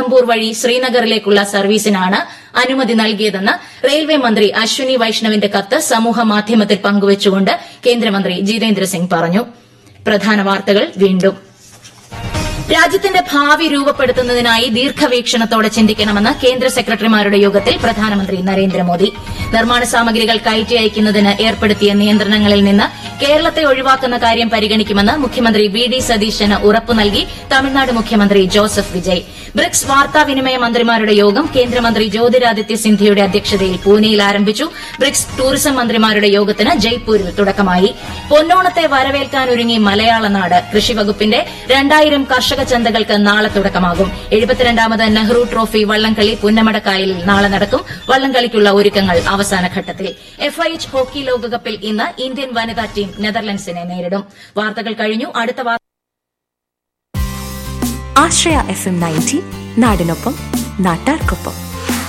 ഉധംപൂർ വഴി ശ്രീനഗറിലേക്കുള്ള സർവീസിനാണ് അനുമതി നൽകിയതെന്ന് റെയിൽവേ മന്ത്രി അശ്വിനി വൈഷ്ണവിന്റെ കത്ത് സമൂഹമാധ്യമത്തിൽ പങ്കുവച്ചുകൊണ്ട് കേന്ദ്രമന്ത്രി ജിതേന്ദ്ര സിംഗ് പറഞ്ഞു. പ്രധാന വാർത്തകൾ വീണ്ടും. രാജ്യത്തിന്റെ ഭാവി രൂപപ്പെടുത്തുന്നതിനായി ദീർഘവീക്ഷണത്തോടെ ചിന്തിക്കണമെന്ന് കേന്ദ്ര സെക്രട്ടറിമാരുടെ യോഗത്തിൽ പ്രധാനമന്ത്രി നരേന്ദ്രമോദി. നിർമ്മാണ സാമഗ്രികൾ കയറ്റി അയക്കുന്നതിന് ഏർപ്പെടുത്തിയ നിയന്ത്രണങ്ങളിൽ നിന്ന് കേരളത്തെ ഒഴിവാക്കുന്ന കാര്യം പരിഗണിക്കുമെന്ന് മുഖ്യമന്ത്രി വി ഡി സതീശന് ഉറപ്പു നൽകി തമിഴ്നാട് മുഖ്യമന്ത്രി ജോസഫ് വിജയ്. ബ്രിക്സ് വാർത്താവിനിമയ മന്ത്രിമാരുടെ യോഗം കേന്ദ്രമന്ത്രി ജ്യോതിരാദിത്യ സിന്ധ്യയുടെ അധ്യക്ഷതയിൽ പൂനെയിൽ ആരംഭിച്ചു. ബ്രിക്സ് ടൂറിസം മന്ത്രിമാരുടെ യോഗത്തിന് ജയ്പൂരിൽ തുടക്കമായി. പൊന്നോണത്തെ വരവേൽക്കാനൊരുങ്ങി മലയാള നാട്. കൃഷിവകുപ്പിന്റെ 2000 കർഷക ചന്തകൾക്ക് നാളെ തുടക്കമാകും. 72ാമത് നെഹ്റു ട്രോഫി വള്ളംകളി പുന്നമടക്കായലിൽ നാളെ നടക്കും. വള്ളംകളിക്കുള്ള ഒരുക്കങ്ങൾ അവസാനഘട്ടത്തിൽ. FIH ഹോക്കി ലോകകപ്പിൽ ഇന്ന് ഇന്ത്യൻ വനിതാ ടീം നെതർലൻഡ്സിനെ നേരിടും. വാർത്തകൾ കഴിഞ്ഞു. അടുത്ത ആശ്രയ FM 90 നാടിനൊപ്പം നാട്ടാർക്കൊപ്പം.